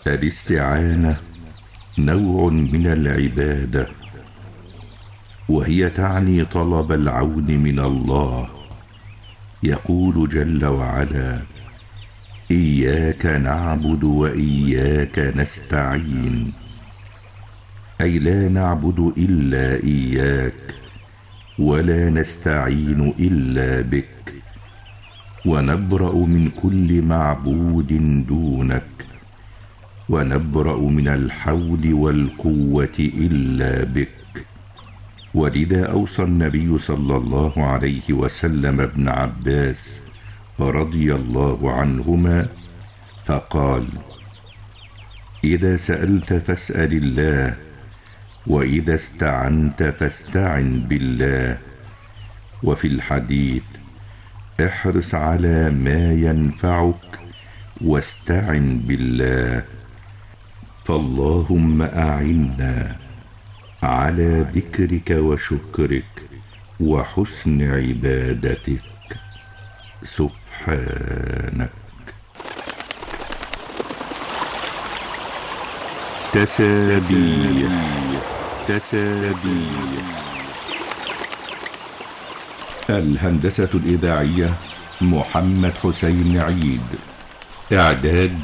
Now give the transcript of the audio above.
الاستعانة نوع من العبادة، وهي تعني طلب العون من الله. يقول جل وعلا: إياك نعبد وإياك نستعين، أي لا نعبد إلا إياك ولا نستعين إلا بك، ونبرأ من كل معبود دونك، ونبرأ من الحول والقوة إلا بك. ولذا أوصى النبي صلى الله عليه وسلم ابن عباس رضي الله عنهما فقال: إذا سألت فاسأل الله، وإذا استعنت فاستعن بالله. وفي الحديث: احرص على ما ينفعك واستعن بالله. فاللهم أعنا على ذكرك وشكرك وحسن عبادتك سبحانك. تسابيح. الهندسة الإذاعية محمد حسين عيد. إعداد